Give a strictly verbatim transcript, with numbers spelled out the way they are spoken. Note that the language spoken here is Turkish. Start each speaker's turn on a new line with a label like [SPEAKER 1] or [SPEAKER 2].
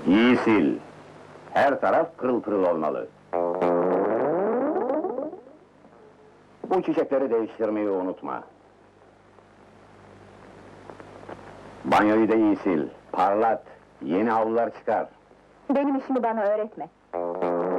[SPEAKER 1] İyi sil. Her taraf pırıl pırıl olmalı. Bu çiçekleri değiştirmeyi unutma. Banyoyu da iyi sil. Parlat. Yeni havlular çıkar.
[SPEAKER 2] Benim işimi bana öğretme.